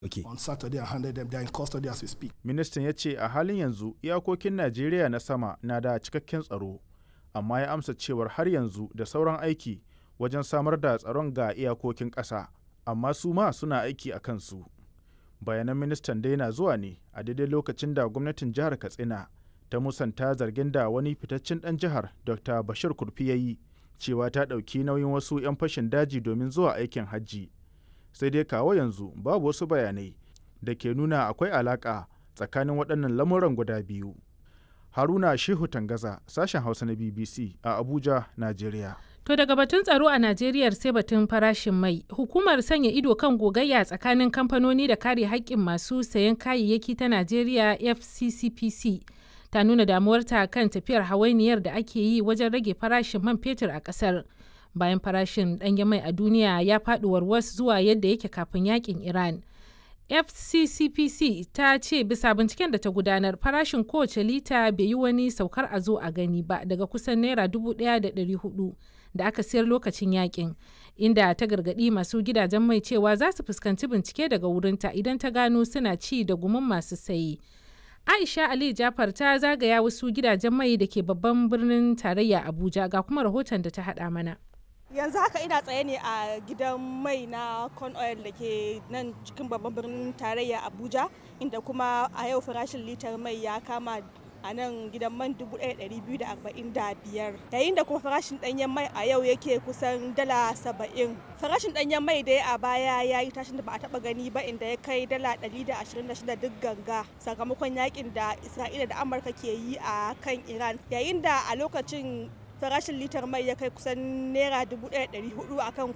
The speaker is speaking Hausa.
Okay. On Saturday and handed them. They are in custody as we speak. Ministan ya ce a halin yanzu iyakokin Najeriya na sama na da cikakken tsaro, amma ya amsa cewar har yanzu da sauran aiki wajen samar da tsaron ga iyakokin ƙasa, amma su ma suna aiki a kansu. Bayanan ministan dai na zuwa ne a daidai lokacin da gwamnatin jihar Katsina ta musanta zargin da wani fitaccen ɗan jihar Dr. Bashir Kurfi ya yi cewa ta ɗauki nauyin wasu 'yan fashin daji domin zuwa aikin hajji. Sai dai kawo yanzu babu wasu bayanai da ke nuna akwai alaƙa tsakanin waɗannan lamuran guda biyu. Haruna Shehu Tangaza, sashen Hausa na BBC a Abuja, Najeriya. To daga batun tsaro a Najeriya sai batun farashin mai. Hukumar sanya ido kan gogayya tsakanin kamfanoni da kare haƙƙin masu sayan kayayyaki ta Najeriya FCCPC ta nuna damuwarta kan tafiyar hawainiyar da ake yi wajen rage farashin man fetur a ƙasar. Bayan farashin ɗanyen mai a duniya ya faɗi warwas zuwa yadda yake kafin yaƙin Iran. FCCPC ta ce bisa binciken da ta gudanar farashin kowace lita bai yi wani saukar a zo a gani ba daga kusan naira 1,400 da aka sayar lokacin yakin, inda ta gargaɗi masu gidajen mai cewa za su fuskanci bincike daga wurinta idan ta gano suna ci da gumin masu sayi. Aisha Ali Jafar ta zagaya wasu gidajen mai da ke babban birnin tarayya Abuja ga kuma rahoton da ta haɗa mana. Yanzu haka ina tsaye ne a gidan mai na Con Oil da ke nan cikin babban birnin tarayya Abuja, inda kuma a yau farashin litar mai ya kama a nan gidan man 1,245, yayin da kuma farashin ɗanyen mai a yau yake kusan dala 70. Farashin ɗanyen mai dai a baya ya yi tashin da ba a taɓa gani ba, inda ya kai dala 126 duk ganga sakamakon yakin da Isra'ila da Amurka ke yi a kan Iran, yayin da a lokacin farashin litar mai ya kai kusan naira 1,400 a kan